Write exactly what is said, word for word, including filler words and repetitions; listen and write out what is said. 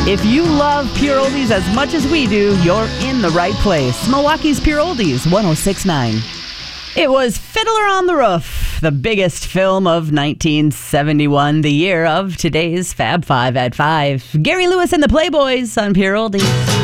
If you love Pure Oldies as much as we do, you're in the right place. Milwaukee's Pure Oldies, one oh six point nine. It was Fiddler on the Roof, the biggest film of nineteen seventy-one, the year of today's Fab Five at five. Gary Lewis and the Playboys on Pure Oldies.